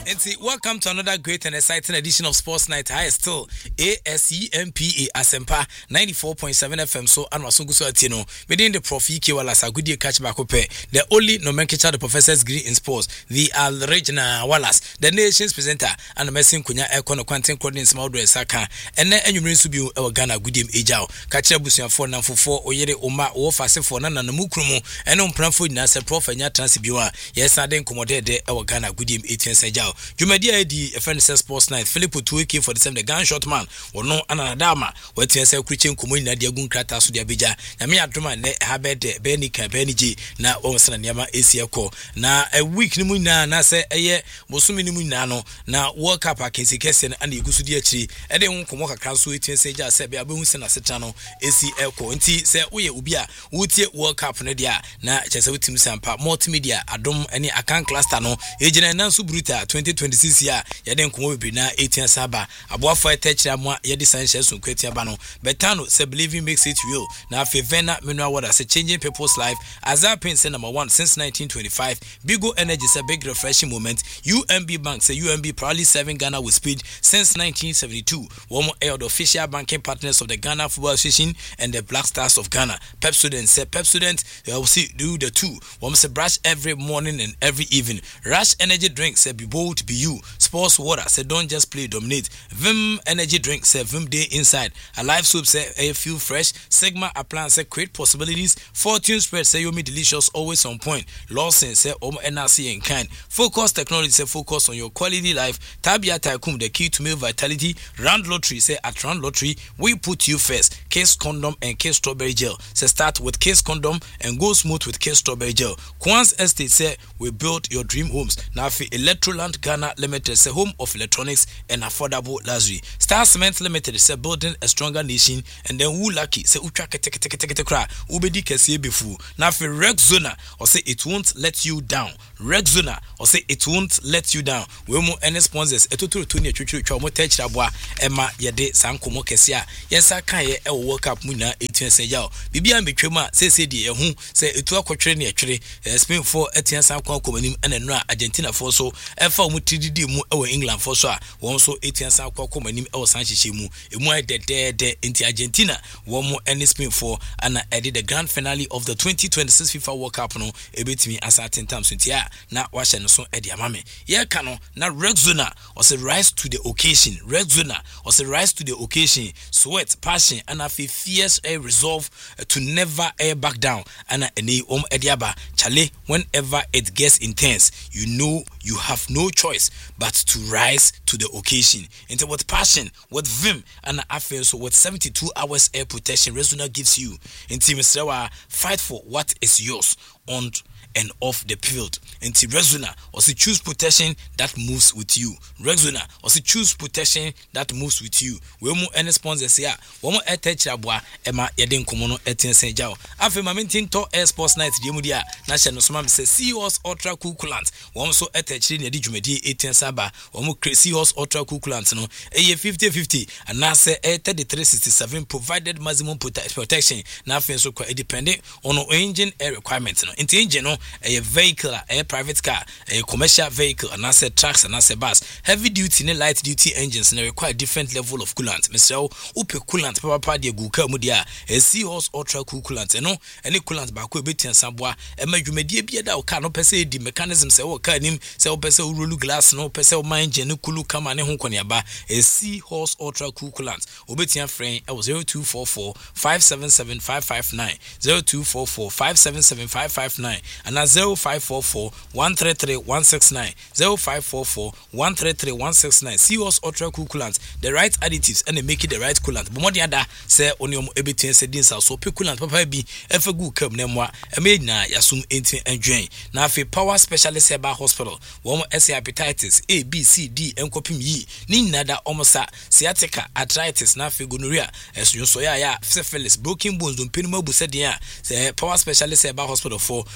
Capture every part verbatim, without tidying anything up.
And see, welcome to another great and exciting edition of Sports Night. I still A S E M P A Asempa ninety-four point seven F M. So, and Wasungu so atino within the Prof E K Wallace, a good year catch back up. The only nomenclature the professor's degree in sports, the Al Regina Wallace, the nation's presenter, and the messing Kunya Econo Quantin Cordin Small Saka, and then you bring Subu or Ghana good him Ejao, Kacha Busian for Nan for four or Yere Oma or Fase for Nana Mukrumu, and on Pramford Nasa Prof and Yatransibua. Yes, I didn't come de our Ghana good him eighteen Sajao. Jumedia di F N S Sports Night, Philip Tuiki for the same the gunshot man, or no Anadama, what Tiasa Christian Community, Diagun Krata Sudia, Namia Druma, Habed, Benny Benny G, na Osan Yama Asiako. Na a week Nimuna, Nasa, a year, Mosumi Nimunano, na World Cup against Kesson and the Gusudiachi, and then Komoka Council, eighteen Saja, Sabia Bunsen Acetano, A C Elko, and T. Say, we Ubia, Woody World Cup Nedia, na Chesawitim Sampa, multimedia, Adom, any Akan Clastano, Agent and Nansu Bruta, twenty twenty-six year, Yaden Kumobi na eighteen Saba, Abuafo Tetra Mwa, Yedi Sanchez, and Kretia Bano, Betano, say believing makes it real. Now, Fivena Mineral Water, say changing people's life, as our pain number one since nineteen twenty-five. Bigo Energy is a big refreshing moment. U M B Bank say U M B proudly serving Ghana with speed since nineteen seventy-two. One more air the official banking partners of the Ghana Football Association and the Black Stars of Ghana. Pepsodent say Pepsodent will see do the two. One say brush every morning and every evening. Rush Energy drink say be bold be you. Sports water say don't just play dominate. Vim Energy drink say Vim day inside. Alive soup say a feel fresh. Sigma appliance say create possibilities. Fortune spread say you me delicious always on point. Lawson say Omo N R C in kind. Focus technology say focus on your quality life. Tabia Taikum the key to male vitality. Round lottery say at round lottery we put you first. Case condom and case strawberry gel. Say start with case condom and go smooth with case strawberry gel. Kwans Estate say we build your dream homes. Now for Electroland Ghana Limited say home of electronics and affordable luxury. Star Cement Limited say building a stronger nation. And then Woo Lucky say utra kete kete kete kete kra ubedi kesiye befu. Now for Rexona or say it won't let you down. Rexona or say it won't let you down. We mo any sponsors etotoro to ne twetwe twa mo touch aboa ema yede sankomo kesia yensa kan ye e World Cup mu na eighteen seja bibia mbetwem a say say de ehu say etu akotwere ne atwere Spain for eighteen sankon komanim ena no Argentina for so efa mu tdd mu e England for so a won so eighteen sankon komanim e sanhyehe mu emu ai de de de anti Argentina won mo any Spain for ana edit the grand finale of the twenty twenty-six FIFA World Cup no ebetimi asaten tam so tia na wa hye no so e de amame ye ka no na Rexona or say rise to the occasion. Rexona or say rise to the occasion. Sweat, passion, and a fierce a resolve to never air back down. And a om ediaba chale whenever it gets intense, you know you have no choice but to rise to the occasion. Into what passion, what vim, and I feel so what seventy-two hours air protection Rexona gives you. Into Mister fight for what is yours on and off the field. Into Rexona or say choose protection that moves with you. Rexona or say choose protection that moves with you. We mo any sponsors here. We mo etech aboa ema yeden komono etin senjao. Afi mamentin to Air Sports Night die mu dia na hye no so mam say Seahorse Ultra Cool Coolant. We so etech ne di dwumadi eighteen saba. We mo Seahorse Ultra Cool Coolant no eye fifty fifty and na say thirty-three sixty-seven provided maximum protection. Na afi so kwa depending on our engine air requirements no. Into engine no a vehicle, a private car, a commercial vehicle, and as a trucks and as a bus, heavy duty and light duty engines and require different level of coolant. Mister Upe coolant, Papa de Guka Mudia, a Seahorse Ultra Cool Coolant, and no any coolant back with Betty and Samboa, and my Jumedia Biada or cano per se the mechanism say what can him sell per se rulu glass, no per se mind genu kulu come and hokoniaba, a Seahorse Ultra Cool Coolant, Obetian frame, I was zero two four four five seven seven five five nine, zero two four four five seven seven five five nine, and as zero five four four one three three one six nine, zero five four four one three three one six nine. Seahorse Ultra Cool Coolant, the right additives and they make it the right coolant. But more than that, say on your everything said this so pe coolant papa bi efa good come nemwa e me na yasum eighteen enjoy. Na fe power specialist Heba Hospital, one S hepatitis A B C D enkopim yi ni nada omosa sciatica arthritis na fe gonorrhea esunyo soya ya syphilis broken bones don penuma bu said ya say power specialist Heba Hospital for one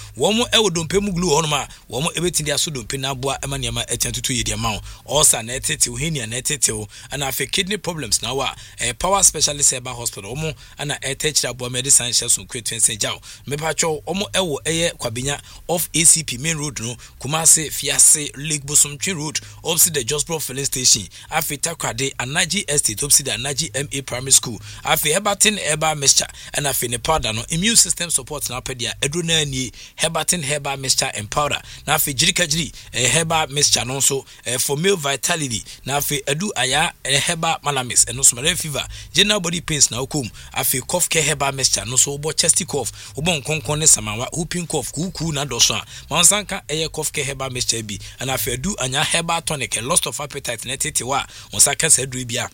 ewo dompe mu glue ono ma womo ebetindi aso dompe na aboa ema niam etiantutu ye dia ma also na etete ohenia na etete ana afi kidney problems na wa eh, power specialist eba hospital omo ana etechira aboa medicine shaso kwetwense jaw mepacho omo ewo eye kwabenya off A C P main road no Kumase Fiase Lake Bosom Tree road opposite the Josbro filling station afi Takrade Anaji Estate opposite the Anaji M A primary school afi Hebatin Eba mixture and afi ne powder no immune system support na pedia edrona ni Hebatin Heba mixture and powder na afi Jirika Jiri eh, Heba mixture no so eh, for male vitality na afi Edu Aya eh, Heba Malamis and no smell fever general body pains na okum afi cough care Heba mixture no so obo chesty cough obo nkonkon ne samawa whooping cough kuku na doso mansanka eye cough care Heba mixture bi and afi Edu Anya Heba tonic loss of appetite na tete wa onsaka sedru bia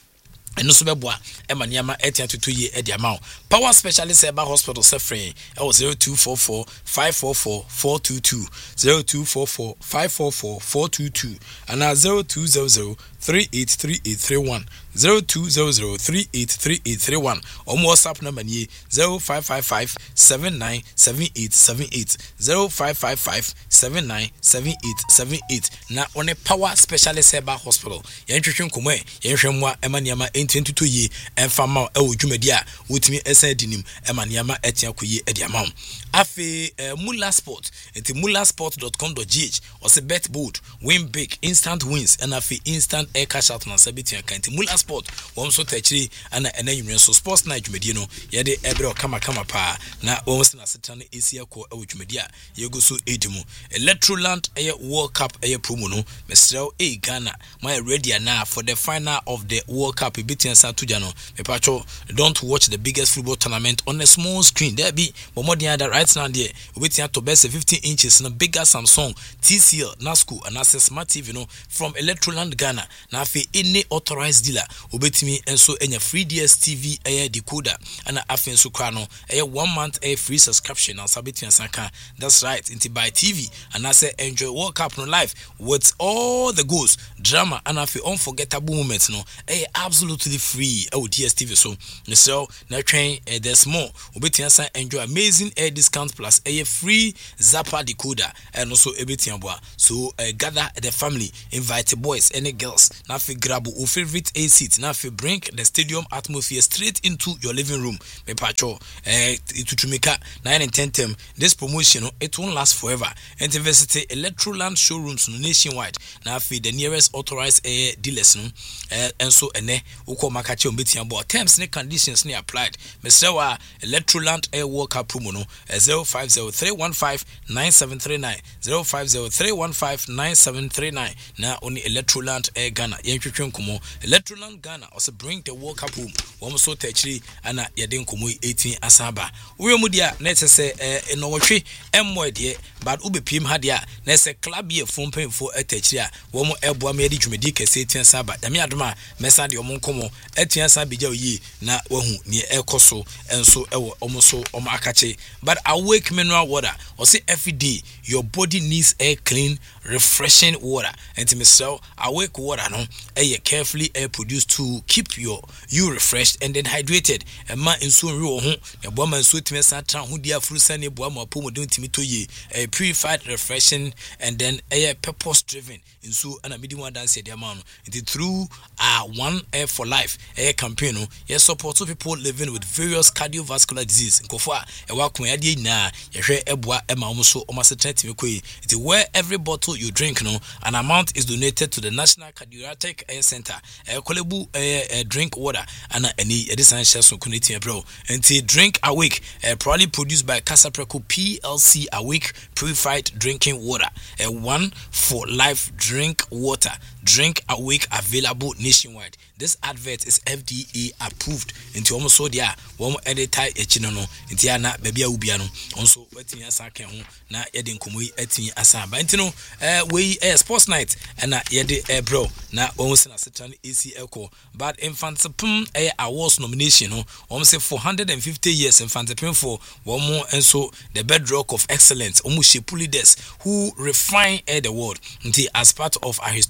eno so beboa e ma niama etia tutu ye e dia ma power specialist eba hospital sefree e zero two four four five four four four two two zero two four four five four four four two two and zero two zero zero three eight three eight three one zero two zero zero three eight three eight three one or WhatsApp number ni zero five five five seven nine seven eight seven eight zero five five five seven nine seven eight seven eight na on a power specialist eba hospital yen twetwe nkomwe yen hwemwa ema niama twenty-two ye enfama e wodwumadi a wotimi esa dinim ema niama etia koye ediama afi Mula Sport enti mula sport dot com dot g h or say bet bold win big instant wins and afi instant air cash out na sabiti account Mula Sport won so tachiri ana enanyumre so sports night dwumadi no ye de ebre kama kama pa na won se na setane esia ko e wodwumadi a ye go so edimu Electroland air World Cup air promo no mesrel e Ghana my ready now for the final of the World Cup bitiansa tujano mepacho don't watch the biggest football tournament on a small screen there be but more than that right now there waiting to best fifteen inches in a bigger Samsung T C L Nasco and access smart T V no from Electroland Ghana na fe any authorized dealer obetimi enso enya free D S T V air decoder and afen so kwa no a one month a free subscription and sabitiansa kan that's right into buy T V and I say enjoy World Cup no live with all the goals drama and afi unforgettable moments no a absolutely free oh D S T V so so na train uh, there's more obetian san enjoy amazing air discount plus a free Zappa decoder and also ebetian boa so uh, gather the family invite the boys and the girls na fi grab your favorite A seat na fi bring the stadium atmosphere straight into your living room me pacho uh, to make nine and ten term this promotion it won't last forever and visit Electroland showrooms nationwide na fi the nearest authorized air dealers no uh, and so ene uko makache ombetian bo terms and conditions ni applied Mister Wa Electroland Air World Cup promo no zero five zero three one five nine seven three nine zero five zero three one five nine seven three nine na oni Electroland Air Ghana yentwetwe nkomo Electroland Ghana also bring the World Cup home wo so tachiri ana yede nkomo eighteen asaba wo mu dia na tese eh no wotwe emmo de but ubepiem ha dia na se club ye fompenfo atachiri a wo mo eboa me de dwumedi kese eighteen asaba dame adoma mesa de omo nkomo eighteen asaba bia oyi na wahu ni ekoso enso ewo omo so omo akache but Awake mineral water or say every day your body needs a clean refreshing water and to myself Awake water no air carefully air produced to keep your you refreshed and then hydrated and ma inso nri wo ho e bo ma nso timi sa tra ho dia frusa ne bo ma pomo don timi to ye a purified refreshing and then air purpose driven inso ana medi one dance dia ma no it through uh one air for life air campaign no yes support people living with various cardiovascular disease nkofo a e wa kon ade nyina ye hwe eboa e ma wo so o ma se timi ko it where every bottle you drink no an amount is donated to the National Cardiac Air Center e kolebu e drink water ana any edisan share so kuniti bro and drink Awake uh, probably produced by Casapreco P L C Awake purified drinking water a uh, one for life drink water drink Awake available nationwide. This advert is F D A approved into almost so dia one editor echino no into ya na baby ubia no also wetin asa kan ho na yede nkomoyi atin asa ba ntino eh we eh sports night na yede eh bro na won se na setan A C Echo but infantipum eh awards nomination no won say four hundred fifty years infantipum for one more and so the bedrock of excellence omu shepuli des who refine eh the world nti as part of a historic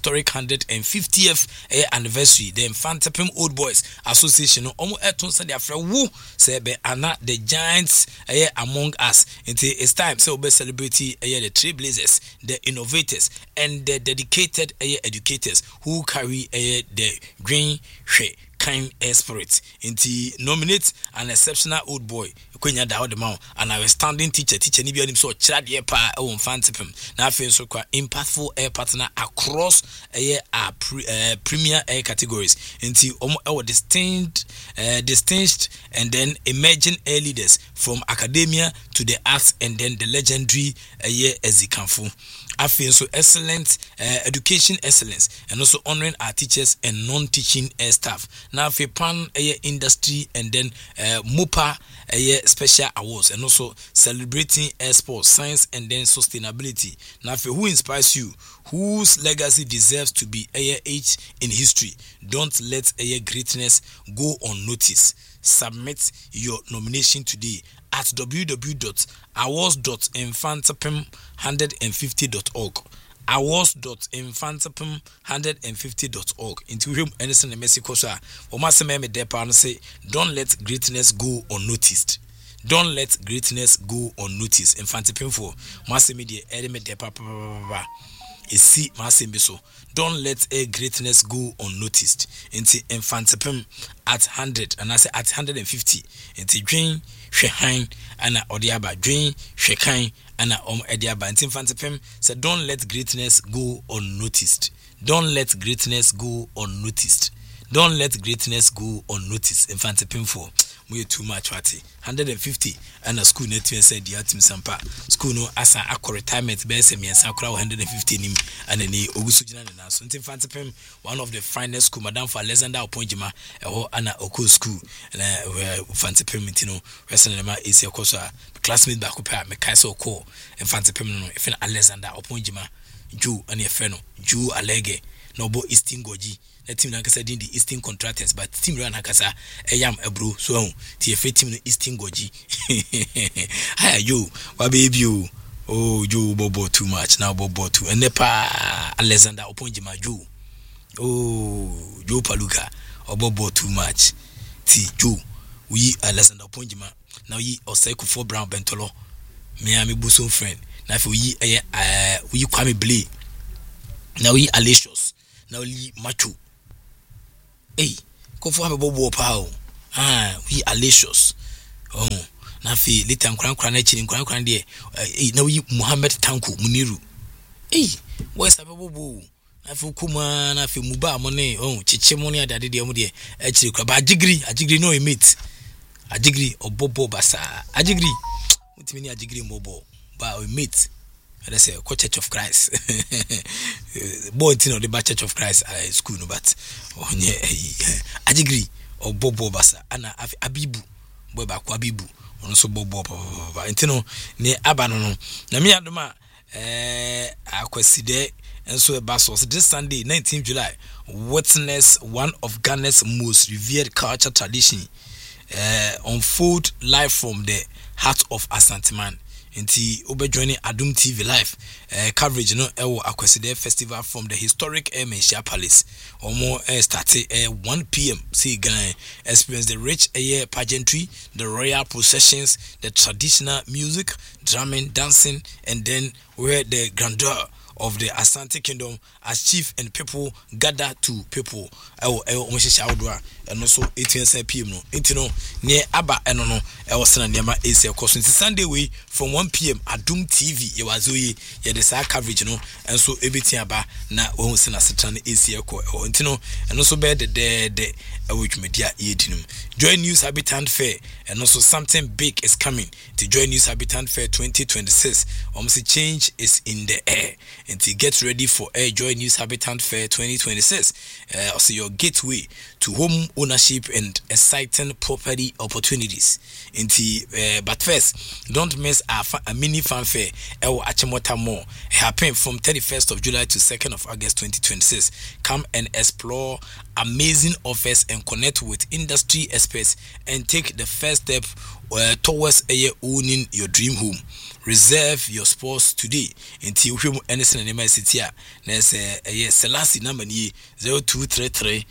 hundred fiftieth eh, anniversary the Mfantepim Old Boys Association no omo eton se dia frɛ wo se be ana the giants eh, among us. It's time so be celebrate eh, the trailblazers, the innovators and the dedicated eh, educators who carry eh, the green shade kind spirit. Inti nominate an exceptional old boy kwenya da the man and our standing teacher teacher ni bi so chira de pa e won Mfantepim na afi so kwa impactful air partner across a uh, pre, uh, premier air categories. Inti omo e distinct uh, distinguished and then emerging air leaders from academia to the arts and then the legendary uh, Ezikanfo. I feel so excellent uh, education excellence and also honoring our teachers and non-teaching uh, staff. Now for pan uh, industry and then uh, MOPA uh, special awards and also celebrating uh, sports, science and then sustainability. Now for who inspires you, whose legacy deserves to be uh, age in history. Don't let uh, greatness go unnoticed. Submit your nomination today at w w w dot awards dot mfantepim one hundred fifty dot org. awards dot mfantepim one hundred fifty dot org. Into him anything in Mexico, sir. Or Massime Depa and say, don't let greatness go unnoticed. Don't let greatness go unnoticed. Mfantepim for Massime de Edeme Depa. See Massime so. Don't let a greatness go unnoticed. Into Mfantepim at one hundred and I say at one hundred fifty. Into Dream Shehain and Odiaba Dream Shekai and Om Ediaba. Into Mfantepim said, don't let greatness go unnoticed. Don't let greatness go unnoticed. Don't let greatness go unnoticed. Mfantepim for we too much wati one hundred fifty and a school net said the atim sampa school no asa akọ retirement be se miensa akra one hundred fifty nim and any ogusujina na so Mfantepim one of the finest school madam for Alexander Oponjima eho ana oko school na Mfantepim ntino wesen ma esi ekoso classmate ba ko pa me kai so ko Mfantepim no e fe Alexander Oponjima ju and e fe no ju alege no bo Eastern Goji. The team nakasa din the Eastern Contractors, but team run nakasa eyam ebro so ti e team no Eastern Goji. Hi you, wa baby you. Oh you bobo too much now bobo too. And nepa Alexander Oponjima you. Oh you paluka or bobo too much. Ti you we Alexander Oponjima. Now ye Osei for Brown Bentolo. Miami Buson friend. Now for ye uh we Kwame Blay. Now ye Alicious. Now ye Macho. Hey, go for a bobo pow. Ah, we Alicious. Oh, Nafi, Litan Cran Cranachin in Cran Cran dear. Eh, now you Muhammad Tanku Muniru. Hey, where's a bobo? Nafu Kuma, Nafi Muba Monet. Oh, Chichimonia, Daddy Diamudia. Actually, but I degree, I degree no emit. I degree or bobo basa. I degree. What mean I degree bobo? But we meet. Let's say Church of Christ. Boy, you know the Church of Christ uh, school, no, but oh yeah, I agree. Or Bobo Basa, Anna Abibu, boy back Abibu, also Bobo, and you know near Abanono. Namia Doma, eh, I consider and so a basos this Sunday, nineteenth July, witness one of Ghana's most revered culture tradition uh, unfold live from the heart of Asanteman. Inti obe joining Adum T V live uh, coverage no ewo Akweside festival from the historic Emesha Palace. Omo uh, started uh, one p m See Ghana experience the rich uh, pageantry, the royal processions, the traditional music, drumming, dancing, and then where the grandeur of the Asante Kingdom as chief and people gather to people. Ewo ewo omshisha odwa and also eighteen p m no. Inti no near Aba eno no ewo sena niema ese koso. Inti Sunday way from one p m Adum T V ye wazoye ye the sa coverage no and so everything aba na wo sena setan ese ko. Inti no and also be the the the ewo media ye dinum. Joy News Habitant Fair and also something big is coming to Joy News Habitant Fair twenty twenty-six. Almost change is in the air. And to get ready for a Joy News Habitant Fair twenty twenty-six, uh, also your gateway to home ownership and exciting property opportunities. Inti, uh, but first, don't miss our fa- a mini fanfare. Ewo Achimota Mall happen from thirty-first of July to second of August twenty twenty-six. Come and explore amazing offers and connect with industry experts and take the first step uh, towards uh, owning your dream home. Reserve your spots today. Inti uhwemu anything in my city a na say eh Selassie number ni zero two three three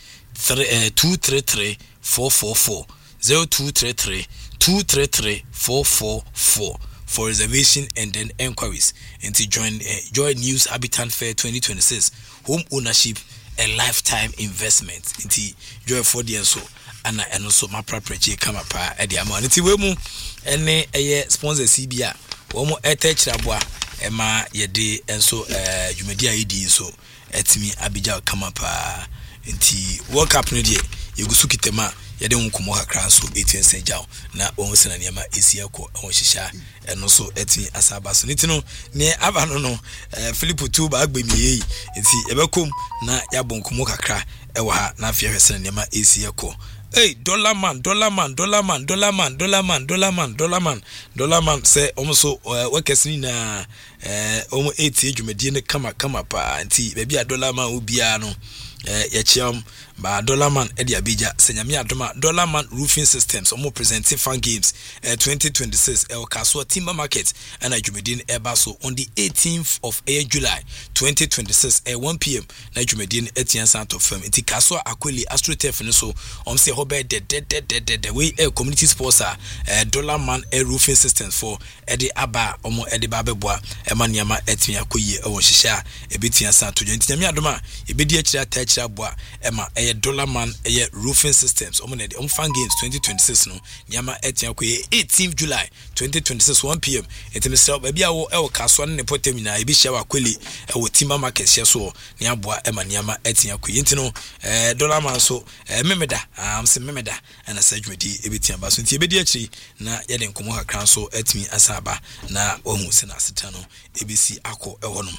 two three three four four four zero two three three two three three four four four for reservation and then enquiries. Inti join uh, join News Habitat Fair twenty twenty-six. Home ownership a lifetime investment. Inti joy for the so ana eno so ma property kama pa e dia ma. Inti we mu ene eye sponsor C B A Omo etechirabwa ema yede enso eh dwumadi ayidi so etimi abija kama pa nti World Cup no die yegusu kitema yede nkomo kakra so eighteen sejaw na won sena niam esi akọ won hihia eno so etimi asaba so nti no ne aba no no Philip two ba agbemi yi nti ebekom na yabon nkomo kakra ewo ha na afia hwesena niam esi akọ. Hey, dollar man, dollar man, dollar man, dollar man, dollar man, dollar man, dollar man, dollar man. Say almost uh, workers ni na uh, almost eighty jumedi ne kama kama pa. Anti baby a dollar man ubia no. Uh, Yachiam ba dollar man edi abija. Senyami adoma dollar man roofing systems. Almost presenting fun games. Uh, twenty twenty-six. El Kaswa Timber Market and a jumedi ne ebaso on the eighteenth of July twenty twenty-six at one p.m. Na jumedi ne etian santo firm. Inti Kaswa Akweli AstroTurf ne so om se hobe de de de de de de way a community sponsor uh, dollar man air roofing systems for edi aba omo edi ba beboa ema niama etimi akoyi e wo hihia ebetia santo nti nyame adoma ebedi akira atachira boa ema eye dollar man eye roofing systems omo ne om fan games twenty twenty-six no niama etia akoyi eighteenth July twenty twenty-six one p.m. etimi sel ba bia wo e wo kaso ne potemina ebi hia wa kweli e wo timber market hia so ne aboa ema niama etia akoyi nti no eh dollar man so eh memeda am se memeda ana sajwedi ebetia ba so nti ebedi akiri na yede nkomo kakran so etimi asaba na ohu sena setano ebisi akọ ehonum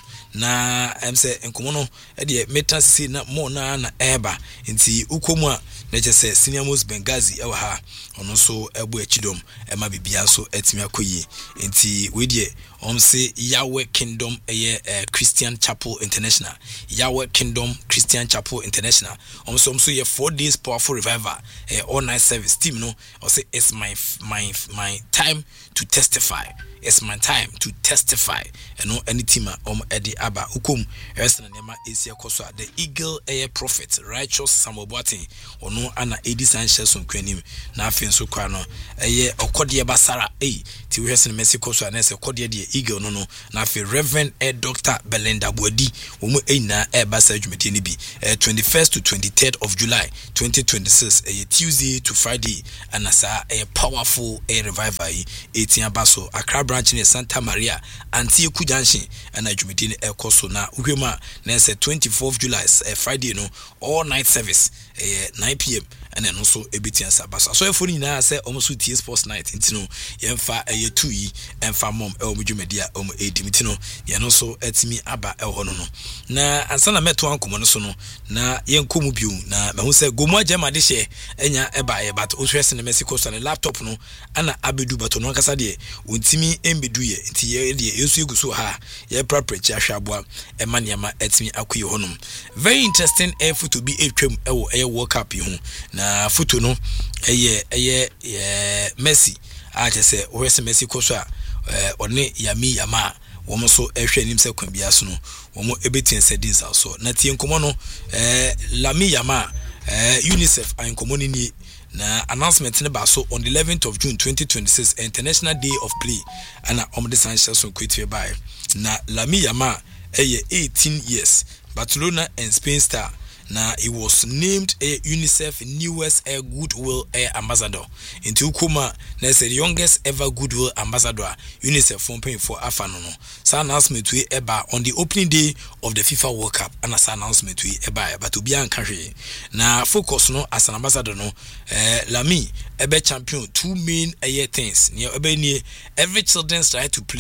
na em se nkomo no e de metasisi na mo na na eba nti ukomu a na chese Senior Most Bengazi ewa ha ono so ebu echidom ema bibia so etimi akoyi nti we de om se Yahweh Kingdom eye uh, Christian Chapel International Yahweh Kingdom Christian Chapel International om so om so ye four days powerful revival uh, all night service team no or say it's my my my time to testify. It's my time to testify. And no any team um Eddie Abba Ukum Ersan Nema Asia Kosa the Eagle Air Prophet Righteous Samuel Boateng or no Anna Edi Sanchez on Quenim na fin so kwano eye okodie basara eh ti we hwese Messi Kosa na se okodie de Eagle no no na fi Reverend Air Doctor Belinda Bodi wo mu eh na e basa dwumete ni bi twenty-first to twenty-third of July twenty twenty-six eh Tuesday to Friday and asa a powerful air revival eighteen baso Accra branch in Santa Maria Antioku Junction and adwumete ni ekoso na uhwema na se twenty-fourth of July eh, Friday no all night service eh nine p.m. and then also ebitian sabaso so efo ni na say almost T Sports night ntino yemfa eye two yi emfa mom e omdwumedia om edimitino ye no so etimi aba e ho no no na ansana meto ankomo no so no na yenkomu biu na mahu say gomu agema de hye enya eba ye but o hwese ne Mexico so na laptop no ana abedu bato no kasa de ontimi embedu ye nti ye de yesu eguso ha ye property ahwaboa e maniama etimi akoyi ho no very interesting air to be etwam e wo e World Cup ho na photo no eye eye Messi a chese o hwese Messi ko so a one yami yama wo mo so ehwe nim se kwan bia so no wo mo ebetin sedins so na tie nkomo no eh Lami Yama eh UNICEF an nkomo ni na announcement ne ba so on the eleventh of June twenty twenty-six International Day of Play ana om de Sanchez so kwetwe bai na Lami Yama eye eighteen years Barcelona and Spain star. Now he was named a UNICEF newest Air Goodwill Air Ambassador. Into Ukuma, there's the youngest ever Goodwill Ambassador UNICEF from paying for Afanono. So announcement to Eba on the opening day of the FIFA World Cup and as announcement to Eba but to be an country. Now focus no as an ambassador no uh, Lami Ebe champion two main air things near Ebe near every children's right to play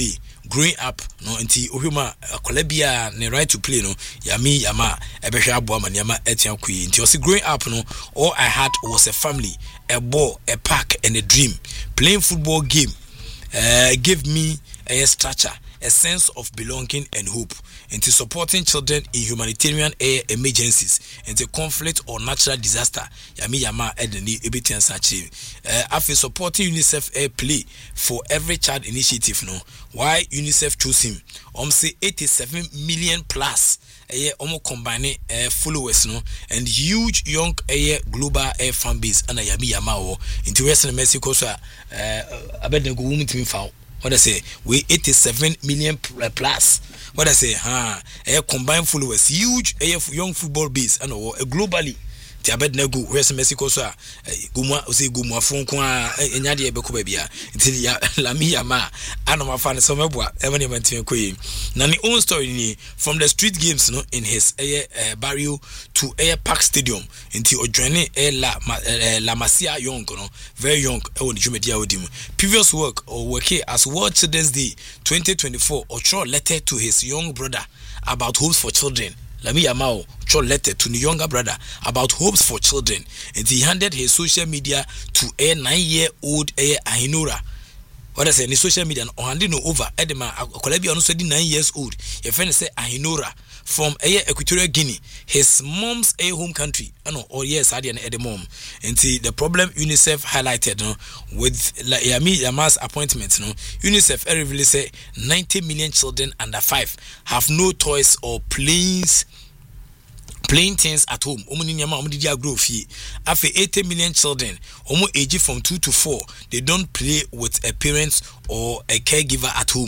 growing up no nti ohwema akolabia ne right to play no yami yama ebehwe abo ama nyama etian kwi nti o growing up no all I had was a family, a ball, a park and a dream. Playing football game uh, gave me a structure, a sense of belonging and hope. Into supporting children in humanitarian air emergencies, into conflict or natural disaster. Yami yama edeni ebitian sachi. After supporting UNICEF air play for every child initiative. No, why UNICEF chose him? Um say eighty-seven million plus. A omo combine uh, followers no and huge young uh, global uh, fan base and yami yama o into Western Mexico so uh abednego woman to me found. What I say, we eighty-seven million plus. What I say, huh? A combined followers, huge a young football base, and or globally. Abednego, where's Mexico, sir? Guma, say Guma, Fonqua, and Yadia Becobia, until Lamia Ma, Anoma fan, some of what, Emily Queen. Nani own story from the street games no in his uh, barrio to Air Park Stadium until Ojane La La Masia young, no, very young, old Jumedia Odim. Previous work or work as World Children's Day twenty twenty-four, Ocho letter to his young brother about hopes for children. Lami Yamao short letter to the younger brother about hopes for children, and he handed his social media to a nine-year-old a Ahinora. What I say, in social media, or handing over Edema, Colabia also nine years old. Your friend say Ahinora from a Equatorial Guinea, his mom's a home country. I know, or yes, I didn't at the mom. And see the problem UNICEF highlighted no, with Yami Yama's appointment. No, UNICEF really say ninety million children under five have no toys or planes. Playing things at home. After eighty million children, almost aged from two to four, they don't play with a parent or a caregiver at home.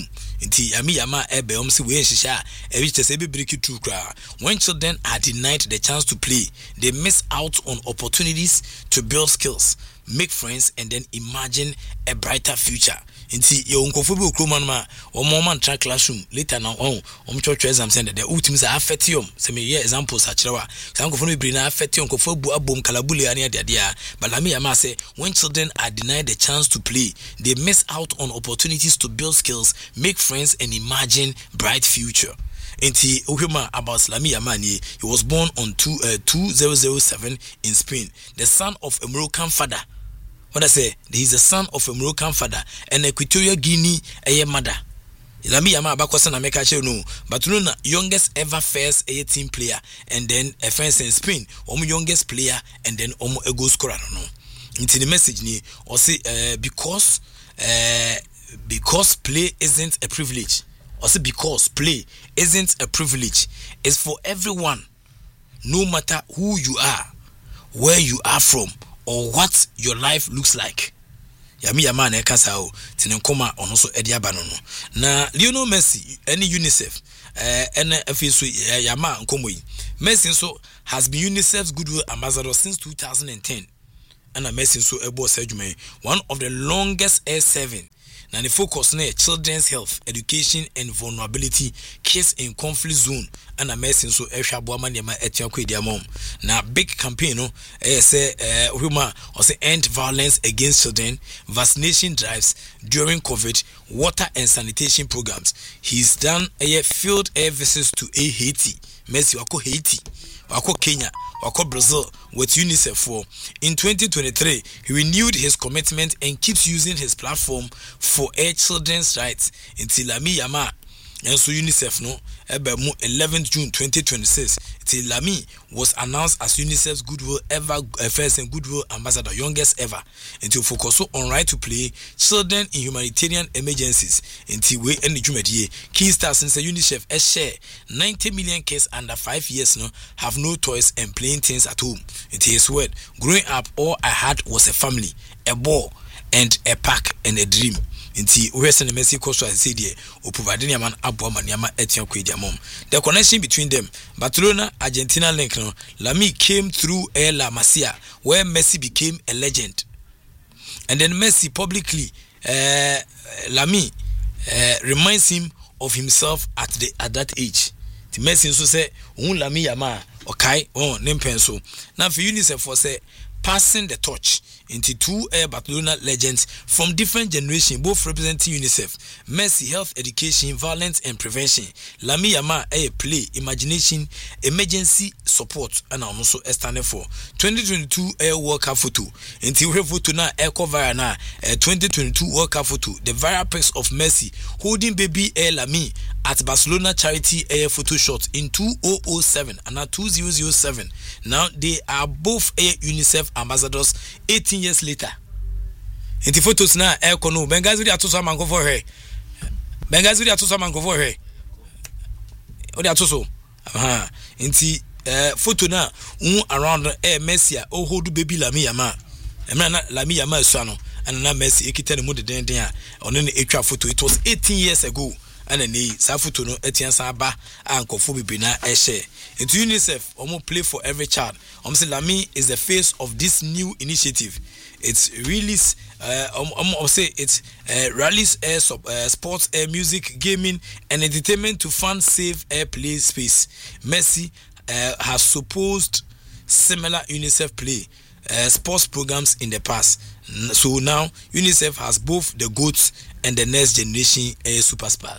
When children are denied the chance to play, they miss out on opportunities to build skills, make friends, and then imagine a brighter future. Inti your uncomfortable crewman ma or moment track classroom later now on um church exam send the ultimates are affectium. Some year examples such rawa. Some for me bring affectium comfortable abom kalabuli ania dia. But let me ama say when children are denied the chance to play, they miss out on opportunities to build skills, make friends, and imagine bright future. Inti Uhima about Lami Yamani, he was born on two uh, two thousand seven in Spain, the son of a Moroccan father. What I say, he is the son of a Moroccan father and Equatorial Guinea a mother. Lami Yama Bakosan America no, but no youngest ever first a team player and then a fence in Spain, omo youngest player and then omo a goal scorer no. Into the message ni or say uh, because uh, because play isn't a privilege. Or say because play isn't a privilege. It's for everyone, no matter who you are, where you are from, or what your life looks like. Yami Yama na ekasa o tinenkoma ono so ediaba no no. Na Lionel Messi any UNICEF eh ene afiso Yama nkomo yi. Messi so has been UNICEF's goodwill ambassador since two thousand ten. And Messi so ebo sejume one of the longest air serving. Now the focus on children's health, education, and vulnerability, kids in conflict zone. And a message so Esha Boamaniama Etiaque Diamom. Now big campaign, no, say Huma or say end violence against children, vaccination drives during COVID, water and sanitation programs. He's done a field air visits to a Haiti, Messi Wako Haiti, Wako Kenya, Wako Brazil with UNICEF for. In twenty twenty-three, he renewed his commitment and keeps using his platform for air children's rights until Lami Yama. And so UNICEF no eleventh June twenty twenty-six till Lami was announced as UNICEF's goodwill ever uh, first and goodwill ambassador, youngest ever, until focus on right to play children in humanitarian emergencies until we end the Jumedie. Key stars since UNICEF a share ninety million kids under five years no have no toys and playing things at home. Until his word, growing up all I had was a family, a ball, and a park and a dream. Inti Western Mexico so I say there o providing yaman abo maniama etian kwe dia mom. The connection between them, Barcelona Argentina link no, Lami came through El La Masia where Messi became a legend. And then Messi publicly uh, Lami uh, reminds him of himself at the at that age. The Messi so say un Lami yama okay oh nempen so. Now for UNICEF for say passing the torch into two uh, Barcelona legends from different generations, both representing UNICEF. Mercy, health, education, violence and prevention. Lami Yama, a play, imagination, emergency support, and also standing for twenty twenty-two Air World Cup photo. Until we photo now, Air cover now, twenty twenty-two World Cup photo. The viral pics of Mercy holding baby Air Lami at Barcelona charity air photo shot in two thousand seven and now two thousand seven. Now they are both Air UNICEF ambassadors eighteen years later. In the photos now, Air Kono, Bengazi de Atoso Mango for her. Bengazi de Atoso Mango for her. O de Atoso. Aha. In the uh, photo now, un around Air Messia, oh, hold baby Lami Yama. Emana Lami Yama Swano, and now Messi, Ekita Mode Dendea, on any extra photo. It was eighteen years ago. And then the Safuto no Etienne Saba and Kofubi Bina Eshe. Into UNICEF, Omo play for every child. Omse Lami is the face of this new initiative. It's release, uh, um, um, say it's uh, rallies air sub, uh, sports, air music, gaming, and entertainment to fund safe air play space. Messi uh, has supposed similar UNICEF play uh, sports programs in the past. So now UNICEF has both the GOATs and the next generation air superstar.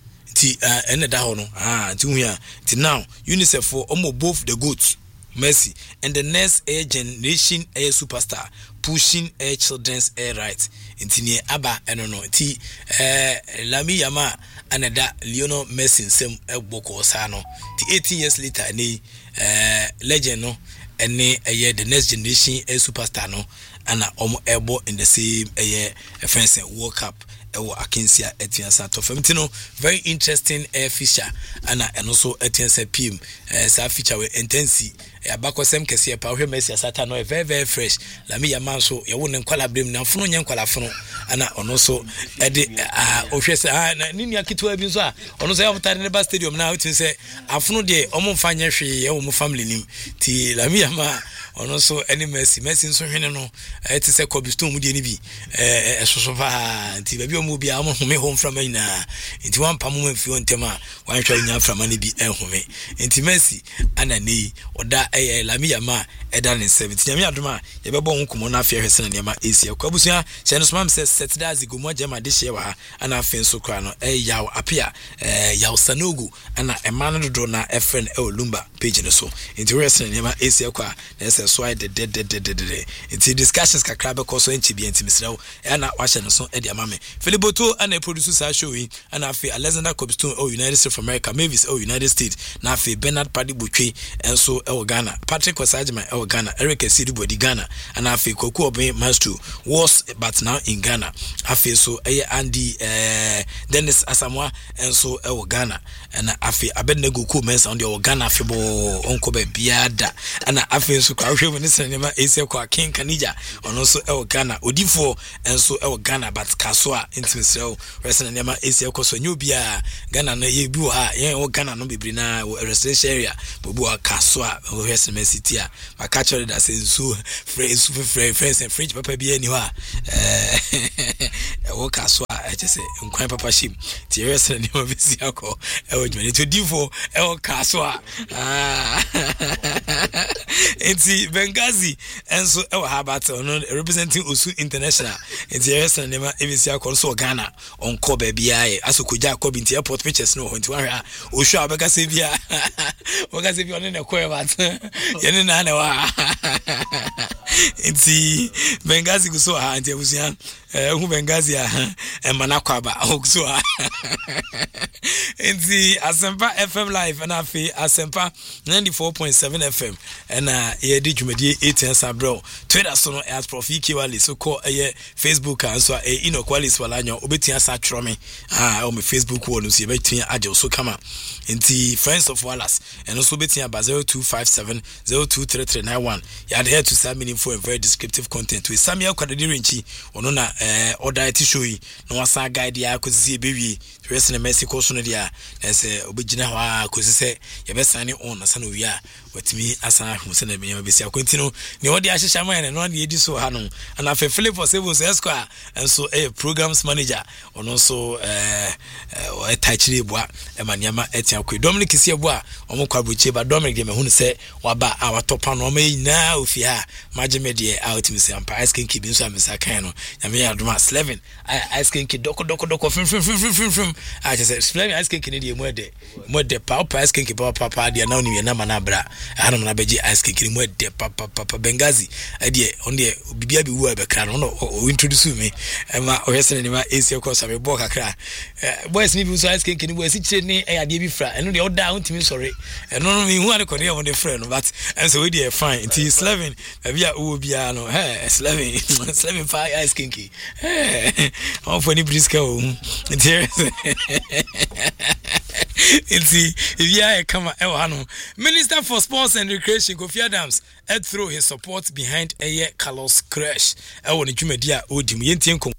Ti uh, ene da ho no ah ti hu ya ti now UNICEF for almost both the GOATs Messi and the next air generation air superstar pushing air children's air rights inti ne aba eno no ti eh Lami Yama aneda Lionel Messi nsem egboko sa no ti eighteen years later ni eh legend no ene eh the next generation air superstar no ana omo ebo in the same eh friends World Cup ewo akensia etiansa to famtino very interesting air feature ana and also etiansa pm eh sa feature we intensi e abakosem kese pa hwe Messi asata no very very fresh Lami Yama so ye wo ne nkwala brem na fono nya nkwala fono ana ono so e de ohwe se ah nini akitwa bi so a ono so ya butare ne ba stadium na wetin se afono de omo mfanya hwe ye wo mo family nim ti Lami Yama ono so any Messi Messi nso hwene no e ti se Cobblestone mu de ni bi eh esoso pa ti ba bi omo bia omo home home from na nti wan pam mo mfi ontema wan hwa nya from ani bi enhome nti Messi ana nei oda eh Lami Yama eda ne seventeen nyame adoma ye bebo ho komo na afia hwese na nema esia kwabusua se no smam se set da zigomo jama de hye wa ana afen so kra no eh yaw apia eh yaw sanogu ana ema no dodo na efren e olumba page no so nti hwese na nema esia kwa na se so de de de de de nti discussions kakra be koso nti bi nti misrawo ana wa hye no so e de amame Feliboto ana producer sa show yi ana afi Alexander Cobblestone o United States of America Mavis o United States na afi Bernard Paddy Butwe enso e Ghana Patrick Osajima e Ghana Eric Esidu Bodi Ghana and afi Koku Oben Master was but now in Ghana afi so e Andy eh Dennis Asamoah enso e Ghana and afi Abednego Ku Mensa on the Ghana fibo onko be biada and afi so kwa hwe ni sinema ese kwa King Kanija ono so e Ghana Odifo enso e Ghana but Kasoa intimsel resen nema ese kwa so nyobia Ghana na ye bi wo ha ye Ghana no bibiri na residential area bobu Kasoa resen city a makachore da say so friends friends and French papa bi ani wa eh wo Kasoa e chese nkwan papa shim ti resen nema bisi akọ e wo dwene to difo e wo Kasoa ah enti Benghazi enso e wo Habat no representing Osu International enti resen nema e bisi akọ so Ghana onko ba bia e asokoja akọ bi nti airport pictures no nti wa hwa o hwa abeka se bia waka se bia no ne koe bat yene na na wa enti Benghazi guso ha nti abusia eh hu Benghazi a e manakwa ba guso ha enti Asempa F M live na afi Asempa ninety-four point seven F M na ye di dwumadi eighteen sabro Twitter so no as Prof Ikiwale so call eh Facebook and so e inoqualis walanyo obetia sa trome ah o me Facebook wo no so ye betia aje so kama enti friends of Wallace and also betia ba zero two five seven zero two three three nine one ya adhere to some meaningful and very descriptive content we Samuel Kwadadi Renchi ono na eh order it show yi no wasa guide ya akosi ebewie rest na Mexico so no dia na se obegina ho akosi se ye be sane on na sana wi a watimi asa hu se na be nyama besi akontino ne odi ahihya man no na edi so ha no ana fe Philip for seven so esquire and so a programs manager ono so eh eh tachire boa e maniama etia kwe Dominic Siebua omo kwabroche ba Dominic de me hu se waba awatopa no ma yina ofi ha media out me say ampa ice kinky bin so amesa kan no na me adoma eleven ice kinky doko doko doko fim fim fim fim fim I just say eleven ice kinky ne de mo de mo de pa pa ice kinky pa pa pa de na oni na mana bra ana na beji ice kinky mo de pa pa pa Bengazi ade on de bibia bi wu e be kra no o introduce me ma o yesene ni ma esi ko so me bo kakra boys ni bi so ice kinky ni bo esi chire ni e ade bi fra eno de oda untimi sorry eno no me hu ade ko de on de friend but and so we dey fine it is eleven bia wo bia no eh eleven eleven five ice kinky eh on for ni briska o interest Inti Ivia e kama e wa no Minister for Sports and Recreation Kofi Adams had throw his support behind Eye Carlos Crash e woni dwumadi a odi mu yentie nkom.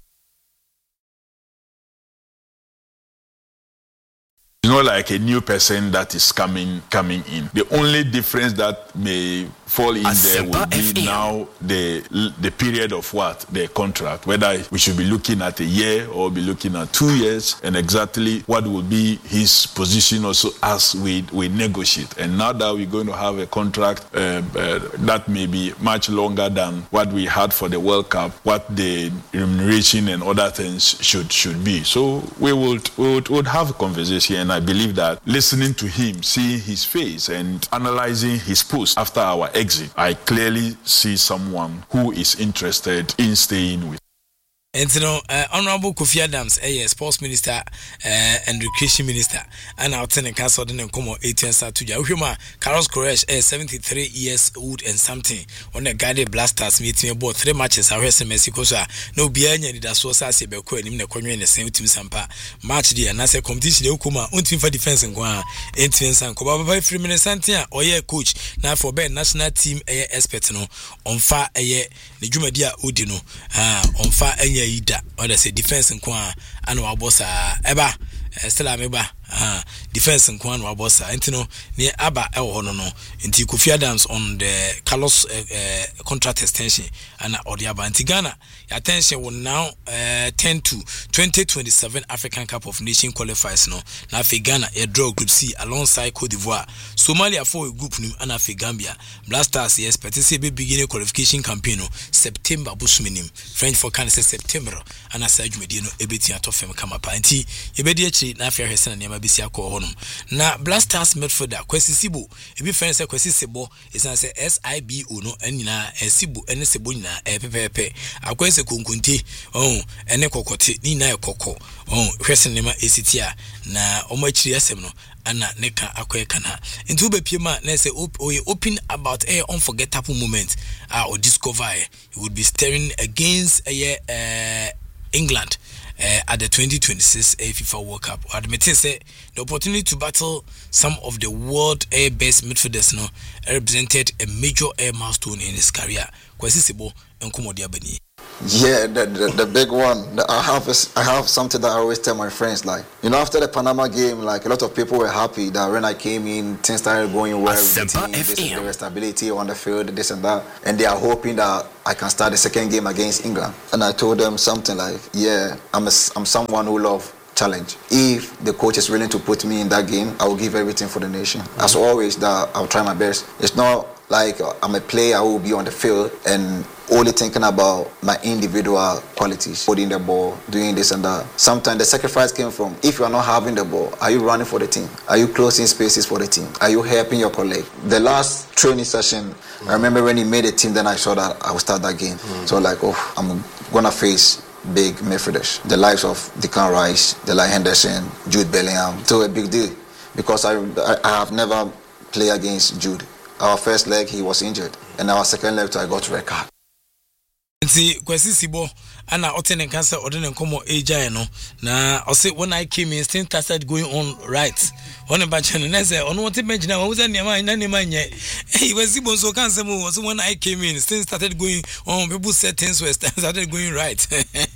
It's not like a new person that is coming coming in. The only difference that may fall in there will be now the the period of what the contract, whether we should be looking at a year or be looking at two years, and exactly what will be his position also as we we negotiate. And now that we're going to have a contract uh, uh, that may be much longer than what we had for the World Cup, what the remuneration and other things should should be. So we would we would, would have a conversation, and I believe that listening to him, seeing his face, and analyzing his post after our exit, I clearly see someone who is interested in staying with. And you know, uh, Honorable Kofi Adams, a uh, sports minister uh, and recreation minister, and our tenant council didn't come on eighteen Saturday. Uhima Carlos Koresh, uh, seventy-three years old and something, on a guided blasters meeting about three matches. I heard some Mexico, no Bianya did a source as a Beko and in the Korean and same team Sampa match the and as a competition, the Okuma, until for defense and Guan, eighteen San Koba, three minutes Santia, or yeah, coach, now for Ben national team, a expert no on fire a year, the Jumadia Udino, ah, on fire a ida or say defense nkwa ana wabosa eba still ameba ah defense nkwa na wabosa entino ne aba e wo no no nti Kofi Adams on the Carlos uh, uh, contract extension ana odi aba nti Ghana attention will now uh, ten to twenty twenty-seven African Cup of Nations qualifiers no na afi Ghana e draw group C alongside Cote d'Ivoire, Somalia for a group nim ana afi Gambia. Blasters yes expect say be beginning qualification campaign no September busuminim French for can say September ana sa dwumedi no ebeti atofem kama pa nti yebedi achi na afi ahwese na niam besi akọ honum na Blasters midfielder Kwesi Sibo ebi friend say Kwesi Sibo is say S I B O no anyina Sibo ene Sibo nyina e pepepe akwese konkunte oh ene kokote ni na ekoko oh hwese nema esitia na omo achiri asem no ana neka akweka na nti obepima na say open about a unforgettable moment ah or discover he would be staring against a uh, England uh, at the twenty twenty-six FIFA World Cup. I admit say the opportunity to battle some of the world air best midfielders no represented a major air milestone in his career. Kwesi Sibo enkomo dia bani. Yeah, the, the the big one. The, I have a, I have something that I always tell my friends. Like, you know, after the Panama game, like a lot of people were happy that when I came in, things started going well. The team, this, there was stability on the field, this and that, and they are hoping that I can start the second game against England. And I told them something like, yeah, I'm a, I'm someone who loves challenge. If the coach is willing to put me in that game, I will give everything for the nation. Mm-hmm. As always, that I'll try my best. It's not like I'm a player who will be on the field and only thinking about my individual qualities, holding the ball, doing this and that. Sometimes the sacrifice came from, if you are not having the ball, are you running for the team? Are you closing spaces for the team? Are you helping your colleague? The last training session, mm-hmm. I remember when he made a team, then I saw that I would start that game. Mm-hmm. So like, oh, I'm going to face big midfielders, the likes of Declan Rice, the like Henderson, Jude Bellingham. So a big deal because I, I have never played against Jude. Our first leg, he was injured. And our second leg, I got red card. See, Kwesi Sibo, and I otene cancer or didn't come age, no. Now, I say when I came in, things started going on right. On a batch and I said, on what imagine I was any man, any man yet. He was Sibo so cancer was when I came in, things started going on. People said things were started going right.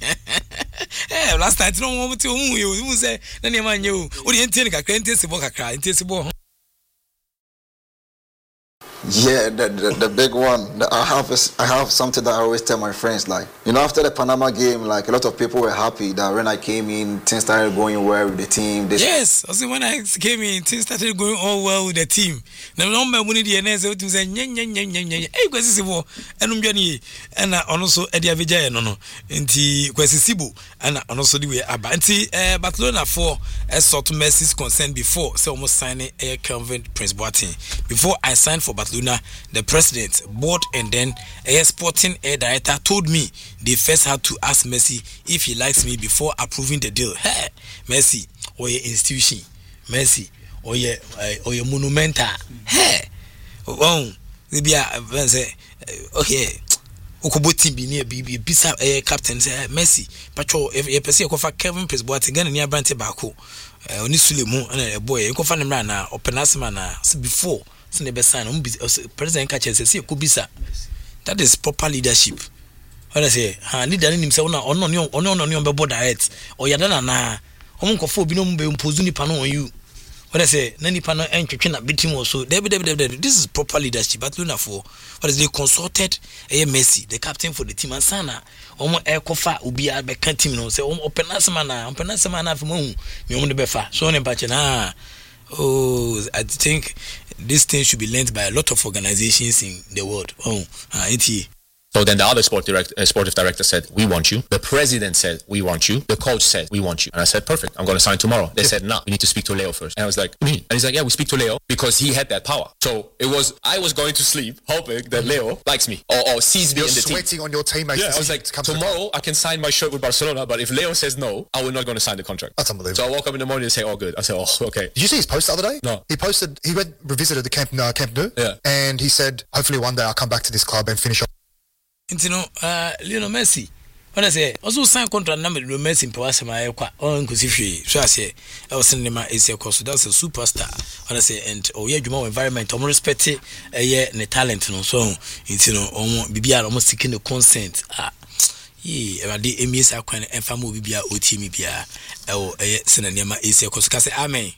Eh, last night, no one to whom you say, any man you, or the intended a crane, Sibo, a cry, Sibo. Yeah, the, the the big one. The, I have is, I have something that I always tell my friends. Like, you know, after the Panama game, like a lot of people were happy that when I came in, things started going well with the team. They yes, I see when I came in, things started going all well with the team. Now, no man winning the N S L team say, "Nye nye nye nye nye." Hey, kwesi sibo, enum jani, and also Eddie Avijay no no. Inti kwesi sibo, and also the way aba. Inti Barcelona for a sort of Messi's concern before, so almost signing a Calvin Prince Boateng. Before I signed for Barcelona, the president, board, and then a sporting air director told me they first had to ask Messi if he likes me before approving the deal. Hey, Messi, or your institution, Messi, or your or your monumental. Hey, oh, maybe I say, okay. Okoboti bi ne bi bi bisa eh captain say Messi pacho e pese e kofa Kevin Prince Boateng Ghana ni abante baako eh oni Sulemu na e boy e kofa ne mra na openasma na before so ne be sign um president ka chese say ekobisa. That is proper leadership. What I say, ha leader ni nimse ona ono ono ono ono be board direct o yada na na omo nkofo obi no mbe imposu nipa no on you. What I say, nani pa no entwetwe na betim also. Debi debi debi. This is proper leadership. But Luna for what is they consulted eh Messi, the captain for the team, and sana omo e kofa obi a be kan team no say omo open asema na open asema na afimo hu me omo de befa. So ne bache na oh, I think this thing should be learned by a lot of organizations in the world. Oh, ah enti. So then the other sport direct, uh, sportive director said, we want you. The president said, we want you. The coach said, we want you. And I said, perfect. I'm going to sign tomorrow. They said, no, we need to speak to Leo first. And I was like, me? And he's like, yeah, we speak to Leo because he had that power. So it was, I was going to sleep hoping that Leo likes me or, or sees me You're in the team. You're sweating on your teammates. Yeah, I was like, tomorrow I can sign my shirt with Barcelona, but if Leo says no, I will not going to sign the contract. That's unbelievable. So I woke up in the morning and say, oh, good. I said, oh, okay. Did you see his post the other day? No. He posted, he went, revisited the Camp, uh, Camp Nou. Yeah. And he said, hopefully one day I'll come back to this club and finish off. You know, uh, Lionel Messi. What I say, also sign contract number Lionel Messi in Pawasama Equa or Inclusive. So I say, I was sending my A C L course. That's a superstar. What I say, and oh yeah, you more environment, I'm respect it, a year, and talent, no so it's you know, almost be almost seeking the consent. Ah, yeah, I did emiss our kind and family be O T M B A or a cinema A C L course. Can say amen.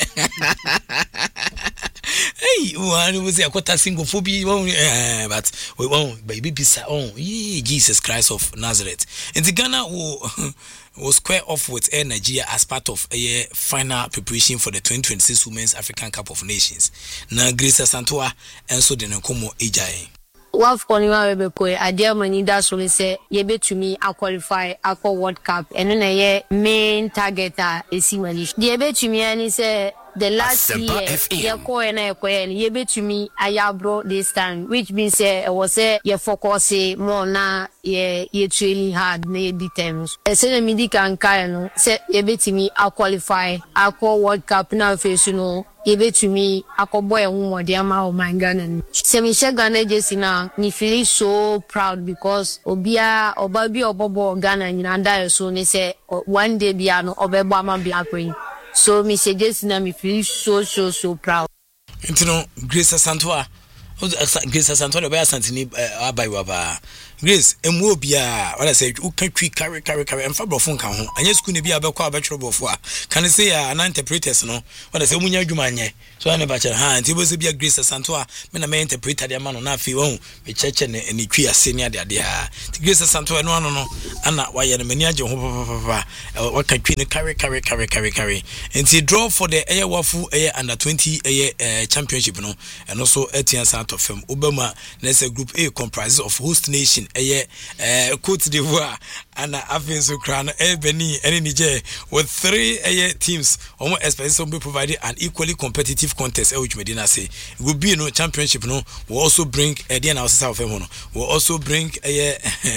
Hey, one was a quota single phobia, but we won't, baby, be oh, Jesus Christ of Nazareth. And the Ghana will was square off with Air Nigeria as part of a final preparation for the twenty twenty-six Women's African Cup of Nations. Na Grace Santua and so then Komo Ejai. Waf koniwa webeko adia mani da so say ye betumi a qualify akọ World Cup eno na ye main target a esi mani ye betumi ani say the last year ye ko na ko ye betumi ayabro this time, which means say uh, was say ye focus more na ye ye training hard na ye determines e say na midi kan kai no say ye betumi a qualify akọ World Cup na face no ye betumi akobo e hu mode ama o mangana se mi she Ghana jesi na ni feel so proud because obia obabi obobo Ghana nyina nda so ni say one day bia no obebo ama bia kwen. So me say jesi na me feel so so so proud. You know, Grace Santua, Grace Santua be asantini abai waba. Grace emu obia what I say who can quick carry carry carry and fabro phone kan ho anya school ne bia be kwa be choro bofo a can say an interpreters no what I say munya adwuma anye so na ba che ha nti bo se bia Grace Santo a me na me interpreter de ma no na afi won me cheche ne ni twi ase ne ade ade ha Grace Santo no no no ana wa ye ne mani age ho papa wa ka twi ne carry carry carry carry carry nti draw for the air wafu air under twenty air championship no and also eighteen out of fam obama na say group A comprises of host nation eh eh Côte d'Ivoire and Afinso Crown eh Benin and Niger with three eh teams almost expected to be provided an equally competitive contest eh which Medina say it will be no championship no will also bring eh the analysis of them will also bring eh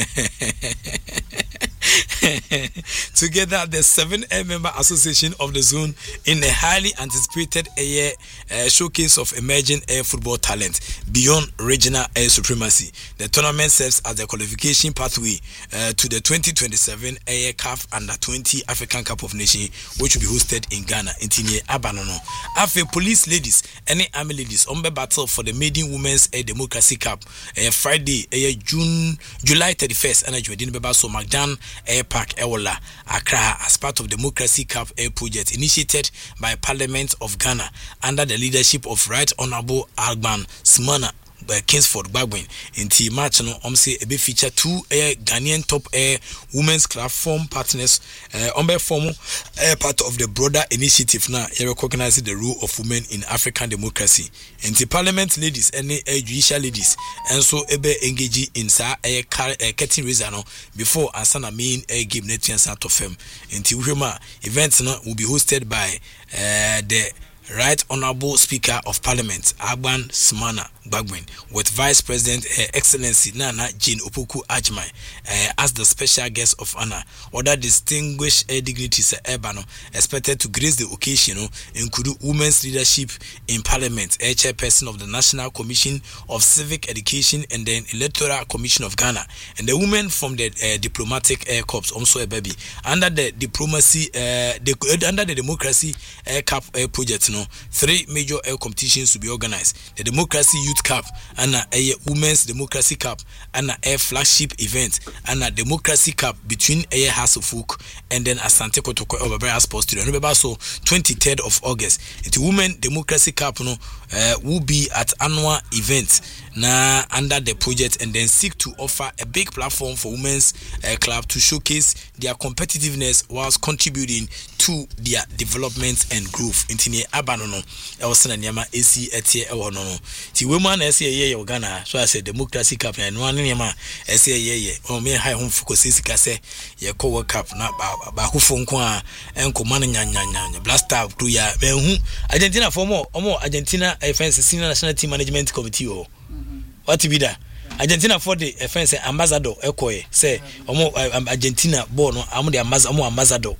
together the seven member association of the zone in a highly anticipated a uh, showcase of emerging air football talent beyond regional air supremacy. The tournament serves as the qualification pathway uh, to the twenty twenty-seven Air C A F Under twenty African Cup of Nations, which will be hosted in Ghana. In Tinye Abanono, after police ladies, any army ladies on the battle for the maiden women's air democracy cup uh, Friday, uh, June July thirty-first, and I joined in Bebaso Magdan Air Park Ewola Accra as part of Democracy Cup Air project initiated by Parliament of Ghana under the leadership of Right Honorable Alban Smana uh, Kingsford Bagwin inti match no om say e be feature two uh, Ghanaian top uh, women's club form partners uh, on be form uh, part of the broader initiative now uh, recognizing the role of women in African democracy inti parliament ladies and uh, judicial ladies and so e be engage in sa uh, curtain raiser no before asana main uh, game networks out of them inti uhema events no will be hosted by uh, the Right Honorable Speaker of Parliament Agban Smana Bagwin with Vice President Her Excellency Nana Jane Opoku Ajmai uh, as the special guest of honor. Other distinguished uh, dignitaries uh, Ebano expected to grace the occasion uh, include women's leadership in Parliament, a chairperson of the National Commission of Civic Education and then Electoral Commission of Ghana, and the women from the uh, diplomatic uh, corps also a baby under the diplomacy uh, the, uh, under the Democracy uh, Cup uh, project. No, three major air competitions to be organized: the Democracy Youth Cup, and a Women's Democracy Cup, and a flagship event, and a Democracy Cup between a House of Folk and then Asante Kotoko Obabera Sports Studio. Remember, so twenty-third of August, the Women Democracy Cup no uh, will be at annual event na under the project and then seek to offer a big platform for women's uh, club to showcase their competitiveness whilst contributing to their development and growth. Intine abano no e wo sena niam esi etie e wo no no ti we man esi ye ye Ghana so I said Democracy Cup na no niam esi ye ye o me high home focus sika se ye ko World Cup na ba hufo nko a enko man nya nya nya blaster crew ya menhu Argentina for more omo Argentina defense senior national team management committee o what be that Argentina for the defense ambassador ekoye say omo Argentina ball no am the ambassador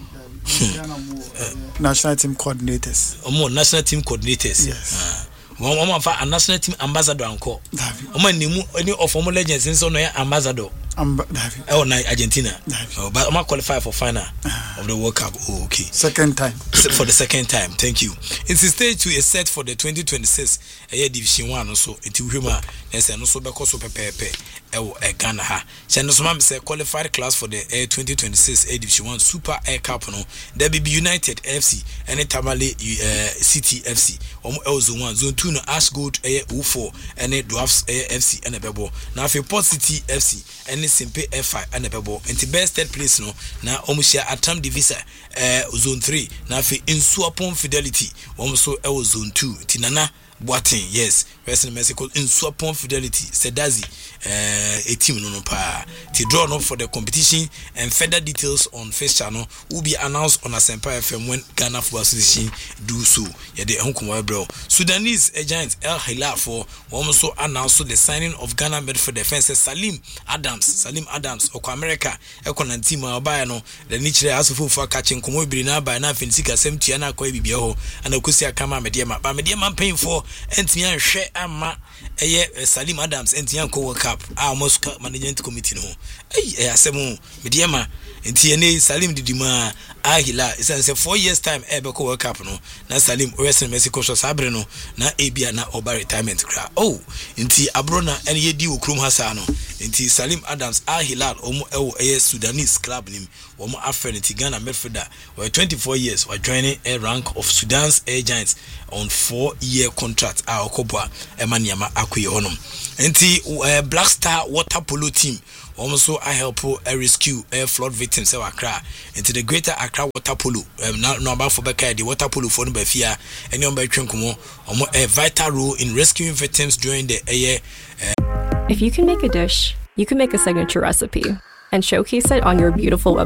national team coordinators. Omo national team coordinators. Yes. One one for a national team ambassador anko. Omo nimu any of former legends since no ambassador. Amb- oh, na Argentina. Oh, but I'm qualify for final uh, of the World Cup. Oh, okay. Second time. For the second time. Thank you. It's stage two is set for the twenty twenty-six uh, Division One also. It will be there's also because of pepe. Ewo Ghana ha. Channel Sumam say qualified class for the uh, twenty twenty-six A Division One Super Air Cup no. There be United F C and Tamale uh, City F C. Omo L Zone One, Zone Two no Ash Gold uh, U four and Dwarfs uh, F C and a Bebo. Now for Port City F C and Simpe F I and a Bebo. And the best third place no. Now Omo share Atam Divisa uh, Zone Three. Now for Insuapon Fidelity. Omo so L Zone Two. Tinana Boating, yes. Western Mexico in Swapon Fidelity, Sedazi, uh, a team no pa. To draw up for the competition and further details on Face Channel will be announced on Asempa F M when Ghana Football Association do so. Yeah, the Hong bro. Sudanese Giants El Hilal for also announced the signing of Ghana midfield defense Salim Adams. Salim Adams, Oko America, Econ team Bayano, the Nichre Asufo for catching Komo Brina by now Finsika Semtiana Koi Bibio and Okusia Kama Mediama. But Mediama paying for Entian Share. Ama eye Salim Adams entian ko World Cup a Moscow management committee no eh asemu mediema entiane Salim didima ahila isan say four years time e be ko World Cup no na Salim Western Mexico so sabre no na ebia na oba retirement kra oh enti abrona ene yedi okrum hasa no enti Salim Adams ahila omo ewo eye Sudanese club nim omo afrenity Ghana midfielder we twenty-four years we joining a rank of Sudan's Air Giants on four year contract a okobwa emaniama akoye honom enti uh, Black Star water polo team also I help a rescue air flood victims in Accra into the Greater Accra water polo um, now no about for Beka the water polo for Befia and on by Trinkumo a vital role in rescuing victims during the air. Uh, if you can make a dish, you can make a signature recipe and showcase it on your beautiful website.